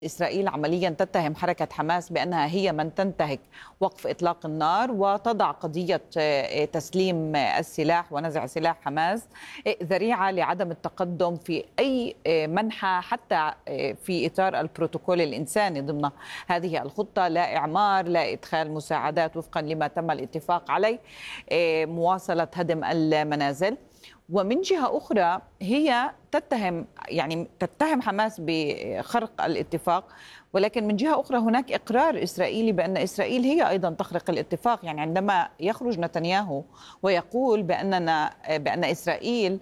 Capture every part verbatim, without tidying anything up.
إسرائيل عمليا تتهم حركة حماس بأنها هي من تنتهك وقف إطلاق النار وتضع قضية تسليم السلاح ونزع سلاح حماس ذريعة لعدم التقدم في أي منحى حتى في إطار البروتوكول الإنساني ضمن هذه الخطة، لا إعمار، لا إدخال مساعدات وفقا لما تم الاتفاق عليه، مواصلة هدم المنازل. ومن جهة أخرى هي تتهم يعني تتهم حماس بخرق الاتفاق، ولكن من جهة أخرى هناك إقرار إسرائيلي بأن إسرائيل هي أيضا تخرق الاتفاق. يعني عندما يخرج نتنياهو ويقول بأننا بأن إسرائيل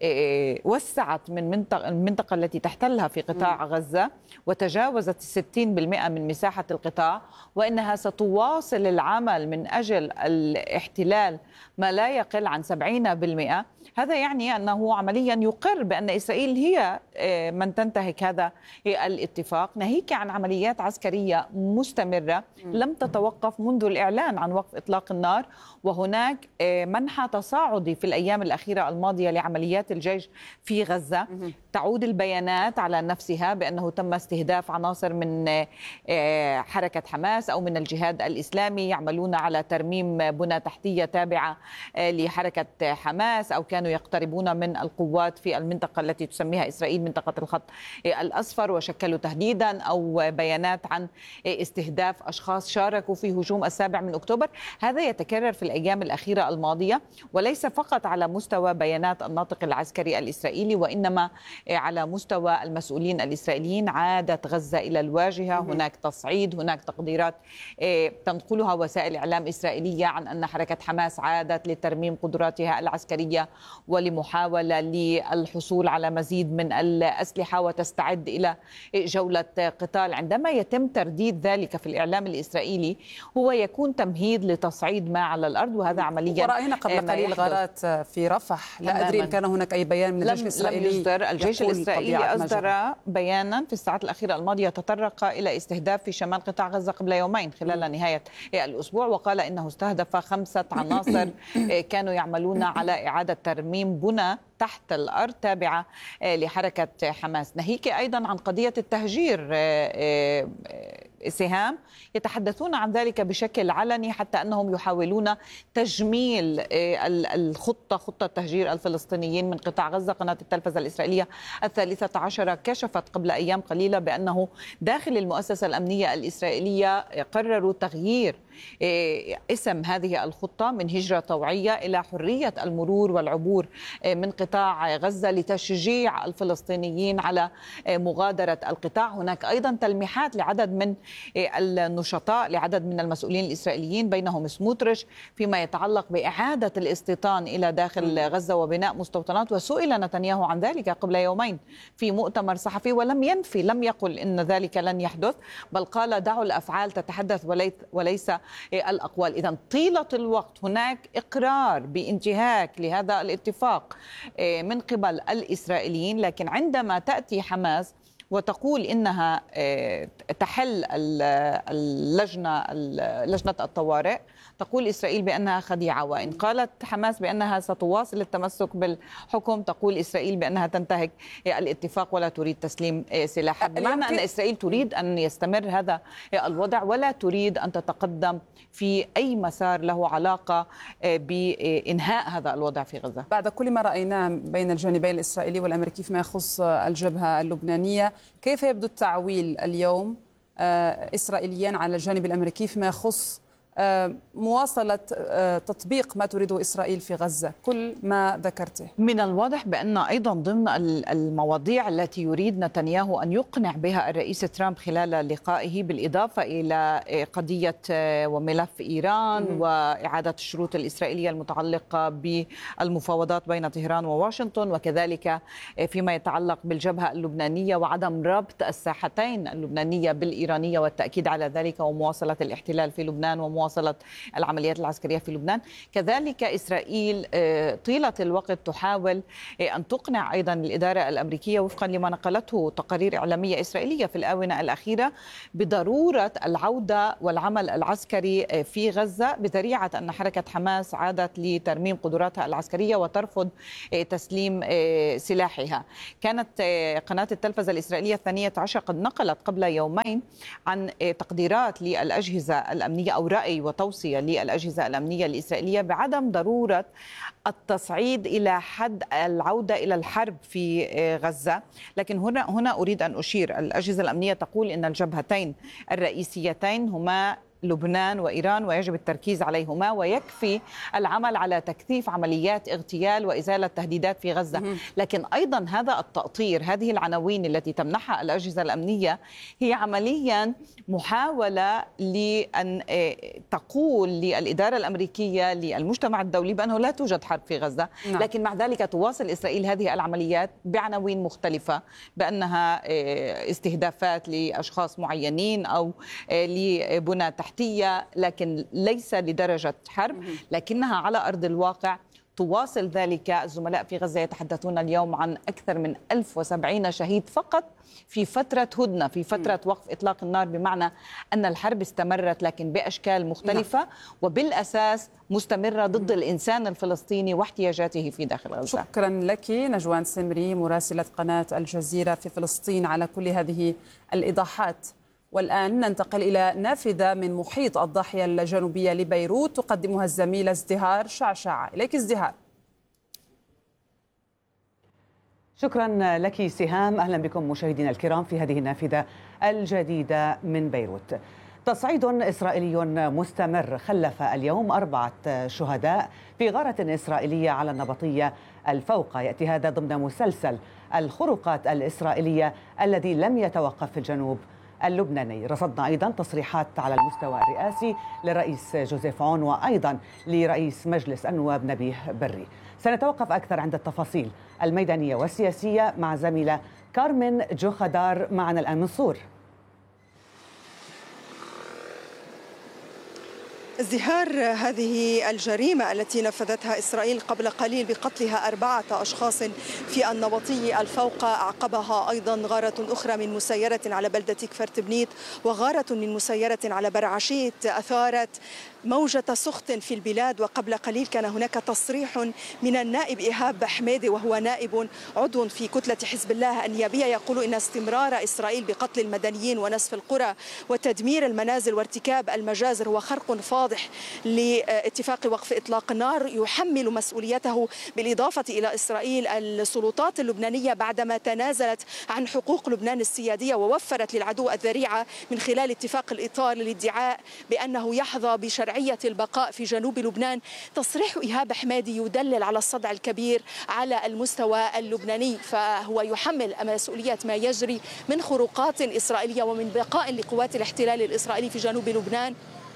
وسعت من منطقة المنطقة التي تحتلها في قطاع غزة وتجاوزت الستين بالمئة من مساحة القطاع، وأنها ستواصل العمل من أجل الاحتلال ما لا يقل عن سبعين بالمئة، هذا يعني أنه عمليا يقر بأن إسرائيل هي من تنتهك هذا الاتفاق، ناهيك عن عمليات عسكرية مستمرة لم تتوقف منذ الإعلان عن وقف إطلاق النار. وهناك منحى تصاعدي في الأيام الأخيرة الماضية لعمليات الجيش في غزة، تعود البيانات على نفسها بأنه تم استهداف عناصر من حركة حماس أو من الجهاد الإسلامي يعملون على ترميم بنى تحتية تابعة لحركة حماس، أو كانوا يقتربون من القوات في المنطقة التي تسميها إسرائيل منطقة الخط الأصفر وشكلوا تهديدا، أو بيانات عن استهداف أشخاص شاركوا في هجوم السابع من أكتوبر. هذا يتكرر في الأيام الأخيرة الماضية، وليس فقط على مستوى بيانات الناطق العسكري الإسرائيلي وإنما على مستوى المسؤولين الإسرائيليين. عادت غزة إلى الواجهة، هناك تصعيد، هناك تقديرات تنقلها وسائل إعلام إسرائيلية عن أن حركة حماس عادت لترميم قدراتها العسكرية ولمحاولة للحصول على مزيد من الأسلحة وتستعد إلى جولة قتال. عندما يتم ترديد ذلك في الإعلام الإسرائيلي هو يكون تمهيد لتصعيد ما على الأرض، وهذا عمليا ورأينا قبل قليل غارات في رفح، لا أدري إن كان هناك أي بيان من الجيش الإسرائيلي. لم يصدر الجيش الإسرائيلي أصدر بيانا في الساعات الأخيرة الماضية تطرق إلى استهداف في شمال قطاع غزة قبل يومين خلال نهاية الأسبوع، وقال إنه استهدف خمسة عناصر كانوا يعملون على إعادة ترميم بنى تحت الأرض تابعة لحركة حماس. ناهيك أيضا عن قضية التهجير، سهام يتحدثون عن ذلك بشكل علني حتى أنهم يحاولون تجميل الخطة خطة تهجير الفلسطينيين من قطاع غزة. قناة التلفزة الإسرائيلية الثالثة عشرة كشفت قبل أيام قليلة بأنه داخل المؤسسة الأمنية الإسرائيلية قرروا تغيير اسم هذه الخطة من هجرة طوعية إلى حرية المرور والعبور من قطاع غزة لتشجيع الفلسطينيين على مغادرة القطاع. هناك أيضا تلميحات لعدد من النشطاء لعدد من المسؤولين الإسرائيليين بينهم سموتريش فيما يتعلق بإعادة الاستيطان إلى داخل غزة وبناء مستوطنات، وسئل نتنياهو عن ذلك قبل يومين في مؤتمر صحفي ولم ينفي، لم يقل إن ذلك لن يحدث، بل قال دعوا الأفعال تتحدث وليس الأقوال. إذن طيلة الوقت هناك إقرار بانتهاك لهذا الاتفاق من قبل الإسرائيليين، لكن عندما تأتي حماس وتقول إنها تحل اللجنة لجنة الطوارئ، تقول إسرائيل بأنها خديعة، وإن قالت حماس بأنها ستواصل التمسك بالحكم تقول إسرائيل بأنها تنتهك الاتفاق ولا تريد تسليم سلاحها، بمعنى أن إسرائيل تريد أن يستمر هذا الوضع ولا تريد أن تتقدم في أي مسار له علاقة بإنهاء هذا الوضع في غزة. بعد كل ما رأيناه بين الجانبين الإسرائيلي والأمريكي فيما يخص الجبهة اللبنانية، كيف يبدو التعويل اليوم إسرائيليا على الجانب الأمريكي فيما يخص مواصلة تطبيق ما تريده إسرائيل في غزة كل ما ذكرته؟ من الواضح بأن أيضا ضمن المواضيع التي يريد نتنياهو أن يقنع بها الرئيس ترامب خلال لقائه، بالإضافة إلى قضية وملف إيران م- وإعادة الشروط الإسرائيلية المتعلقة بالمفاوضات بين طهران وواشنطن، وكذلك فيما يتعلق بالجبهة اللبنانية وعدم ربط الساحتين اللبنانية بالإيرانية والتأكيد على ذلك ومواصلة الاحتلال في لبنان ومواصلة مواصلة العمليات العسكرية في لبنان. كذلك إسرائيل طيلة الوقت تحاول أن تقنع أيضا الإدارة الأمريكية وفقا لما نقلته تقارير إعلامية إسرائيلية في الآونة الأخيرة بضرورة العودة والعمل العسكري في غزة، بذريعة أن حركة حماس عادت لترميم قدراتها العسكرية وترفض تسليم سلاحها. كانت قناة التلفزة الإسرائيلية الثانية عشر قد نقلت قبل يومين عن تقديرات للأجهزة الأمنية أو رأي وتوصية للأجهزة الأمنية الإسرائيلية بعدم ضرورة التصعيد إلى حد العودة إلى الحرب في غزة. لكن هنا هنا أريد أن أشير، الأجهزة الأمنية تقول إن الجبهتين الرئيسيتين هما لبنان وإيران ويجب التركيز عليهما، ويكفي العمل على تكثيف عمليات اغتيال وإزالة تهديدات في غزة. لكن أيضا هذا التأطير، هذه العناوين التي تمنحها الأجهزة الأمنية هي عمليا محاولة لأن تقول للإدارة الأمريكية للمجتمع الدولي بأنه لا توجد حرب في غزة. نعم. لكن مع ذلك تواصل إسرائيل هذه العمليات بعناوين مختلفة بأنها استهدافات لأشخاص معينين أو لبنى تحتية، لكن ليس لدرجة حرب، لكنها على أرض الواقع تواصل ذلك. الزملاء في غزة يتحدثون اليوم عن أكثر من ألف وسبعين شهيد فقط في فترة هدنة، في فترة وقف إطلاق النار، بمعنى أن الحرب استمرت لكن بأشكال مختلفة وبالأساس مستمرة ضد الإنسان الفلسطيني واحتياجاته في داخل غزة. شكرا لك نجوان سمري مراسلة قناة الجزيرة في فلسطين على كل هذه الإيضاحات. والآن ننتقل إلى نافذة من محيط الضاحية الجنوبية لبيروت تقدمها الزميلة ازدهار شعشع. إليك ازدهار. شكرا لك سهام. أهلا بكم مشاهدينا الكرام في هذه النافذة الجديدة من بيروت. تصعيد إسرائيلي مستمر خلف اليوم أربعة شهداء في غارة إسرائيلية على النبطية الفوقة. يأتي هذا ضمن مسلسل الخروقات الإسرائيلية الذي لم يتوقف في الجنوب اللبناني. رصدنا أيضا تصريحات على المستوى الرئاسي للرئيس جوزيف عون وأيضا لرئيس مجلس النواب نبيه بري. سنتوقف أكثر عند التفاصيل الميدانية والسياسية مع زميلة كارمن جوخدار معنا الآن من صور. ازدهار، هذه الجريمة التي نفذتها إسرائيل قبل قليل بقتلها أربعة أشخاص في النبطي الفوقة أعقبها أيضا غارة أخرى من مسيرة على بلدة كفر تبنيت وغارة من مسيرة على برعشيت أثارت موجة سخط في البلاد. وقبل قليل كان هناك تصريح من النائب إيهاب حميدي وهو نائب عضو في كتلة حزب الله النيابية يقول إن استمرار إسرائيل بقتل المدنيين ونسف القرى وتدمير المنازل وارتكاب المجازر هو خرق فاضح لاتفاق وقف إطلاق النار يحمل مسؤوليته بالإضافة إلى إسرائيل السلطات اللبنانية بعدما تنازلت عن حقوق لبنان السيادية ووفرت للعدو الذريعة من خلال اتفاق الإطار للادعاء بأنه يحظى بشرعية البقاء في جنوب لبنان. تصريح إيهاب حمادي يدلل على الصدع الكبير على المستوى اللبناني، فهو يحمل مسؤولية ما يجري من خروقات إسرائيلية ومن بقاء لقوات الاحتلال الإسرائيلي في جنوب لبنان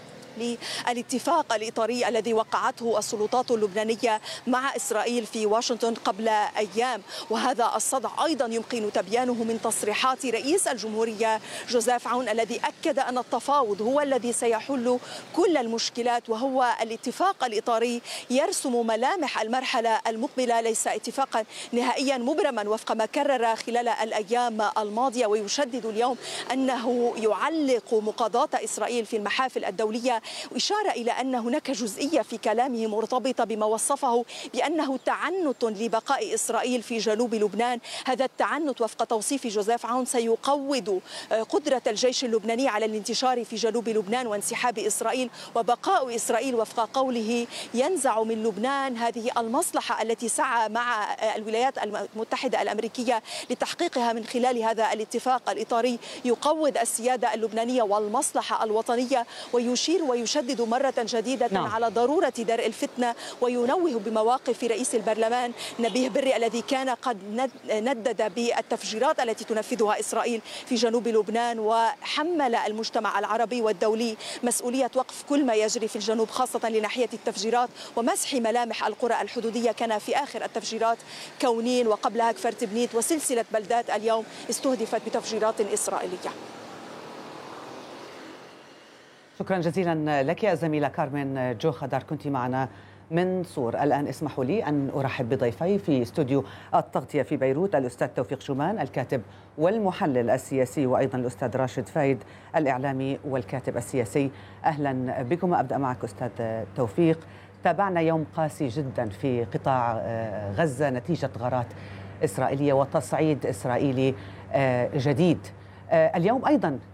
للاتفاق الإطاري الذي وقعته السلطات اللبنانية مع إسرائيل في واشنطن قبل أيام. وهذا الصدع أيضا يمكن تبيانه من تصريحات رئيس الجمهورية جوزيف عون الذي أكد أن التفاوض هو الذي سيحل كل المشكلات، وهو الاتفاق الإطاري يرسم ملامح المرحلة المقبلة، ليس اتفاقا نهائيا مبرما وفق ما كرر خلال الأيام الماضية. ويشدد اليوم أنه يعلق مقاضاة إسرائيل في المحافل الدولية، وإشارة إلى أن هناك جزئية في كلامه مرتبطة بما وصفه بأنه تعنت لبقاء إسرائيل في جنوب لبنان. هذا التعنت وفق توصيف جوزيف عون سيقوض قدرة الجيش اللبناني على الانتشار في جنوب لبنان وانسحاب إسرائيل، وبقاء إسرائيل وفق قوله ينزع من لبنان هذه المصلحة التي سعى مع الولايات المتحدة الأمريكية لتحقيقها من خلال هذا الاتفاق الإطاري، يقوض السيادة اللبنانية والمصلحة الوطنية، ويشير ويشدد مرة جديدة نعم. على ضرورة درء الفتنة، وينوه بمواقف رئيس البرلمان نبيه بري الذي كان قد ندد بالتفجيرات التي تنفذها إسرائيل في جنوب لبنان، وحمل المجتمع العربي والدولي مسؤولية وقف كل ما يجري في الجنوب خاصة لناحية التفجيرات ومسح ملامح القرى الحدودية. كان في آخر التفجيرات كونين وقبلها كفر تبنيت وسلسلة بلدات اليوم استهدفت بتفجيرات إسرائيلية. شكرا جزيلا لك يا زميلة كارمن جو خضر، كنت معنا من صور. الآن اسمحوا لي أن أرحب بضيفي في استوديو التغطية في بيروت، الأستاذ توفيق شومان الكاتب والمحلل السياسي، وأيضا الأستاذ راشد فايد الإعلامي والكاتب السياسي. أهلا بكم. أبدأ معك أستاذ توفيق. تابعنا يوم قاسي جدا في قطاع غزة نتيجة غارات إسرائيلية وتصعيد إسرائيلي جديد. اليوم أيضا